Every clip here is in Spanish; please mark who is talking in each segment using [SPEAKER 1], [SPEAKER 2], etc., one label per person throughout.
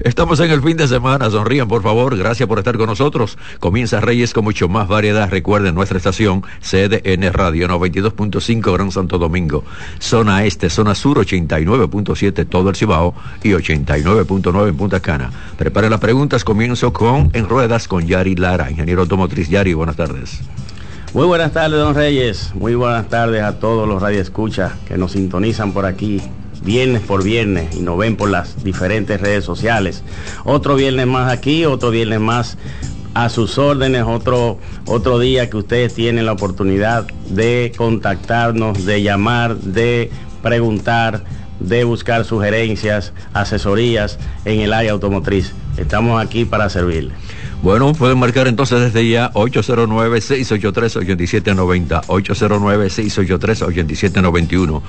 [SPEAKER 1] Estamos en el fin de semana, sonrían por favor, gracias por estar con nosotros. Comienza Reyes con mucho más variedad. Recuerden nuestra estación CDN Radio 92.5 Gran Santo Domingo, zona este, zona sur 89.7 todo el Cibao y 89.9 en Punta Cana. Prepare las preguntas, comienzo con En Ruedas con Yari Lara, ingeniero automotriz. Yari, buenas tardes.
[SPEAKER 2] Muy buenas tardes, don Reyes. Muy buenas tardes a todos los radioescuchas que nos sintonizan por aquí viernes por viernes y nos ven por las diferentes redes sociales. Otro viernes más aquí, otro viernes más a sus órdenes, otro día que ustedes tienen la oportunidad de contactarnos, de llamar, de preguntar, de buscar sugerencias, asesorías en el área automotriz. Estamos aquí para servirles.
[SPEAKER 1] Bueno, pueden marcar entonces desde ya 809-683-8790, 809-683-8791,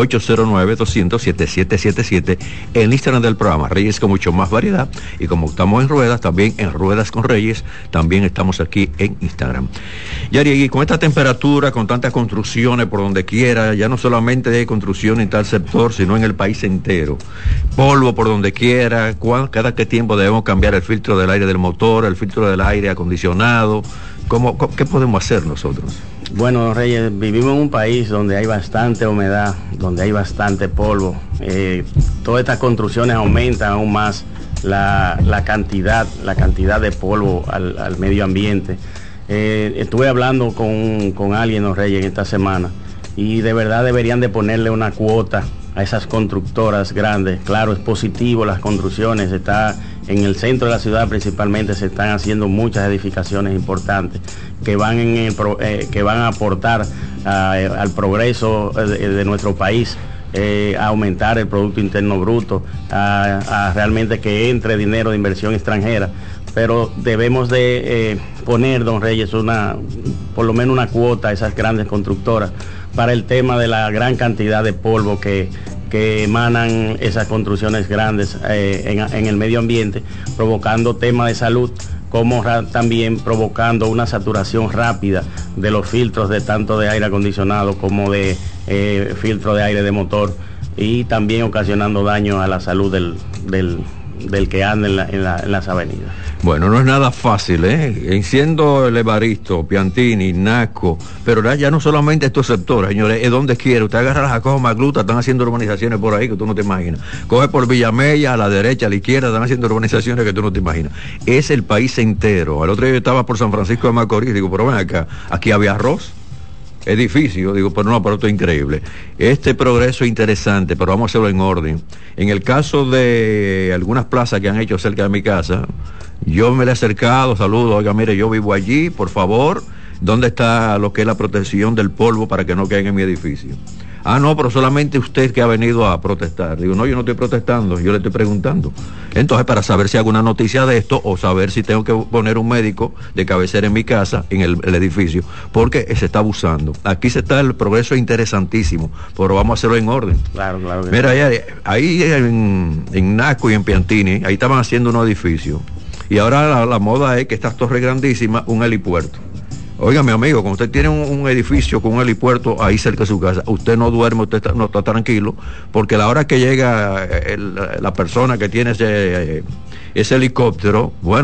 [SPEAKER 1] 809-200-7777, el Instagram del programa Reyes con mucho más variedad. Y como estamos en Ruedas, también en Ruedas con Reyes, también estamos aquí en Instagram. Yari, con esta temperatura, con tantas construcciones por donde quiera, ya no solamente hay construcción en tal sector, sino en el país entero, polvo por donde quiera, cada qué tiempo debemos cambiar el filtro del aire del motor, el filtro del aire acondicionado. ¿Qué podemos hacer nosotros?
[SPEAKER 2] Bueno, Reyes, vivimos en un país donde hay bastante humedad, donde hay bastante polvo. Todas estas construcciones aumentan aún más la cantidad de polvo al medio ambiente. Estuve hablando con alguien, los Reyes, esta semana, y de verdad deberían de ponerle una cuota a esas constructoras grandes. Claro, es positivo las construcciones, está en el centro de la ciudad principalmente, se están haciendo muchas edificaciones importantes que van a aportar al progreso de nuestro país, a aumentar el Producto Interno Bruto, a realmente que entre dinero de inversión extranjera. Pero debemos de poner, don Reyes, por lo menos una cuota a esas grandes constructoras para el tema de la gran cantidad de polvo que emanan esas construcciones grandes en el medio ambiente, provocando temas de salud, como también provocando una saturación rápida de los filtros de tanto de aire acondicionado como de filtro de aire de motor, y también ocasionando daño a la salud del que anda en las avenidas.
[SPEAKER 1] Bueno, no es nada fácil, siendo el Evaristo, Piantini, Nasco, pero ya no solamente estos sectores, señores, es donde quiera. Usted agarra las Jacobo Magluta, están haciendo urbanizaciones por ahí que tú no te imaginas. Coge por Villamella, a la derecha, a la izquierda, están haciendo urbanizaciones que tú no te imaginas. Es el país entero. Al otro día yo estaba por San Francisco de Macorís, digo, pero ven acá, aquí había arroz, edificio, digo, pero esto es increíble. Este progreso es interesante, pero vamos a hacerlo en orden. En el caso de algunas plazas que han hecho cerca de mi casa, yo me le he acercado, saludo, oiga, mire, yo vivo allí, por favor, ¿dónde está lo que es la protección del polvo para que no caiga en mi edificio? Ah, no, pero solamente usted que ha venido a protestar. Digo, no, yo no estoy protestando, yo le estoy preguntando. Entonces, para saber si hay alguna noticia de esto o saber si tengo que poner un médico de cabecera en mi casa, en el edificio, porque se está abusando. Aquí está el progreso interesantísimo, pero vamos a hacerlo en orden.
[SPEAKER 2] Claro.
[SPEAKER 1] Mira, ahí en Nasco y en Piantini, ahí estaban haciendo un edificio. Y ahora la moda es que estas torres grandísimas, un helipuerto. Oiga, mi amigo, cuando usted tiene un edificio con un helipuerto ahí cerca de su casa, usted no duerme, usted no está tranquilo, porque a la hora que llega la persona que tiene ese helicóptero, bueno,